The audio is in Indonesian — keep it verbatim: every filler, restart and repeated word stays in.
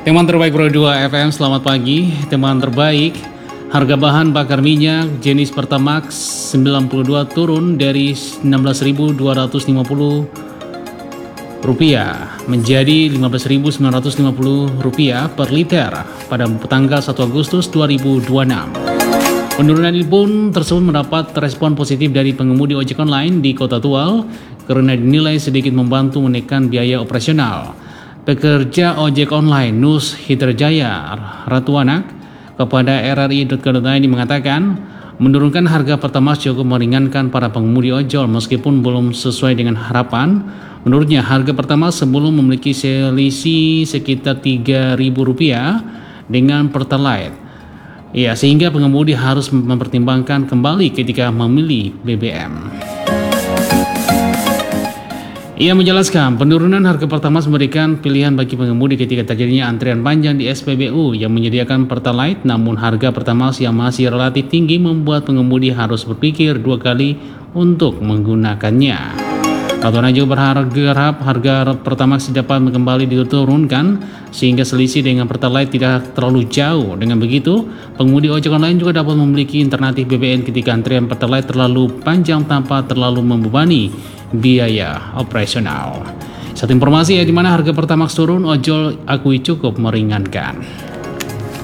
Teman terbaik Pro dua F M, selamat pagi. Teman terbaik, harga bahan bakar minyak jenis Pertamax sembilan puluh dua turun dari enam belas ribu dua ratus lima puluh rupiah menjadi lima belas ribu sembilan ratus lima puluh rupiah per liter pada tanggal satu Agustus dua ribu dua puluh enam. Penurunan ini pun tersebut mendapat respon positif dari pengemudi ojek online di Kota Tual karena dinilai sedikit membantu menekan biaya operasional. Pekerja ojek online Nus Hidrajaya Ratuanak kepada R R I titik co titik I D mengatakan, menurunkan harga Pertamax cukup meringankan para pengemudi ojol meskipun belum sesuai dengan harapan. Menurutnya harga Pertamax sebelum memiliki selisih sekitar tiga ribu rupiah dengan Pertalite. Ya, sehingga pengemudi harus mempertimbangkan kembali ketika memilih B B M. Ia menjelaskan penurunan harga Pertamax memberikan pilihan bagi pengemudi ketika terjadinya antrian panjang di S P B U yang menyediakan Pertalite, namun harga Pertamax yang masih relatif tinggi membuat pengemudi harus berpikir dua kali untuk menggunakannya. Ratuanak juga berharap harga Pertamax dapat kembali diturunkan sehingga selisih dengan Pertalite tidak terlalu jauh. Dengan begitu, pengemudi ojek online juga dapat memiliki alternatif B B M ketika antrian Pertalite terlalu panjang tanpa terlalu membebani biaya operasional. Satu informasi ya, di mana harga Pertamax turun, ojol akui cukup meringankan.